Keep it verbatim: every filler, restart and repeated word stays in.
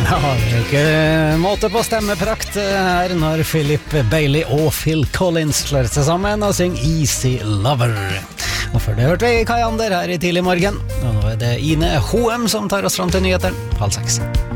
Ja, det er ikke måte på stemmeprakt her når Philip Bailey og Phil Collins slår seg sammen og synger Easy Lover. Og før det hørte vi Kai Ander her i tidlig morgen. Og nå er det Ine Hoem som tar oss frem til nyheter, halv seks.